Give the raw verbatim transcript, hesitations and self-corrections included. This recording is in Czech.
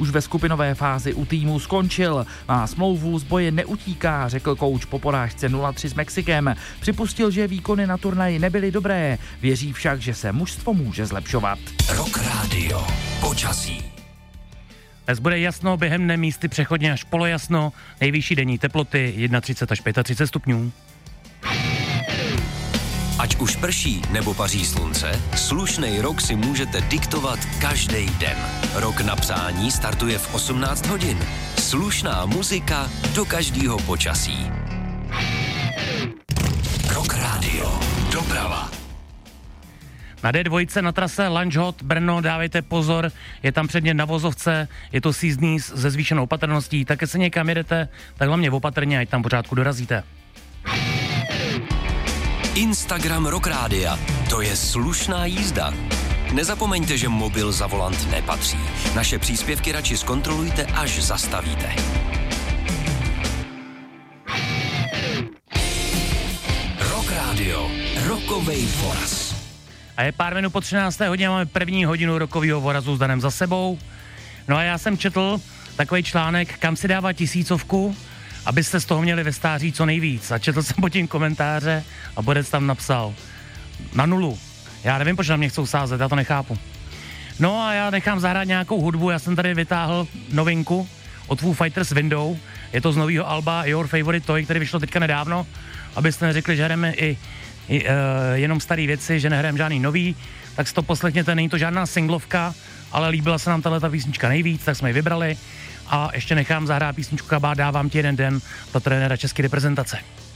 už ve skupinové fázi u týmu skončil. Má smlouvu, z boje neutíká, řekl kouč po porážce nula tři s Mexikem. Připustil, že výkony na turnaji nebyly dobré, věří však, že se mužstvo může zlepšovat. Rock Radio. Počasí. Dnes bude jasno, během dne místy přechodně až polojasno, nejvyšší denní teploty třicet jedna až třicet pět stupňů. Ať už prší nebo paří slunce, slušnej rok si můžete diktovat každý den. Rok na přání startuje v osmnáct hodin. Slušná muzika do každého počasí. Rock Radio. Doprava. Na dé dva na trase Lanžhot Brno dávejte pozor, je tam předně na vozovce, je to sízdný se zvýšenou opatrností, tak se někam jedete, tak hlavně opatrně, ať tam pořádku dorazíte. Instagram Rock Rádia, to je slušná jízda. Nezapomeňte, že mobil za volant nepatří. Naše příspěvky radši zkontrolujte, až zastavíte. Rock Radio, rokovej voraz. A je pár minut po třinácté hodině, máme první hodinu rokového vorazu s Danem za sebou. No a já jsem četl takový článek, kam si dávat tisícovku, abyste z toho měli ve stáří co nejvíc. A četl jsem po tím komentáře a Bodec tam napsal na nulu. Já nevím, proč na mě chcou sázet, já to nechápu. No a já nechám zahrát nějakou hudbu, já jsem tady vytáhl novinku od Foo Fighters Window. Je to z nového alba Your Favorite Toy, který vyšlo teďka nedávno, abyste neřekli, že hrajeme i, i uh, jenom staré věci, že nehrajeme žádný nový, tak si to poslechněte, není to žádná singlovka, ale líbila se nám tato písnička nejvíc, tak jsme ji vybrali. A ještě nechám zahrát písničku Kabát, dávám ti jeden den pro trenéra české reprezentace.